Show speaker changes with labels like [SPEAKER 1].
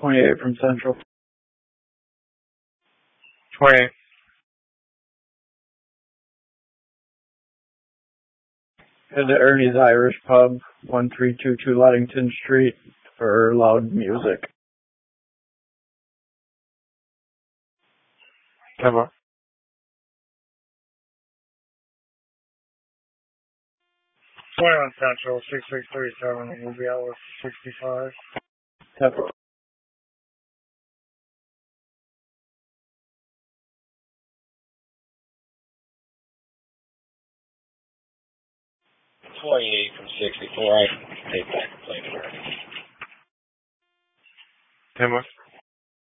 [SPEAKER 1] 28 from Central.
[SPEAKER 2] 28.
[SPEAKER 1] Head to Ernie's Irish Pub, 1322 Ludington Street, for loud music.
[SPEAKER 2] 10-4. 21 Central, 6637. We'll be out with 65.
[SPEAKER 1] 10-4.
[SPEAKER 3] 28 from 64. I can take that complaint for
[SPEAKER 2] 10-4.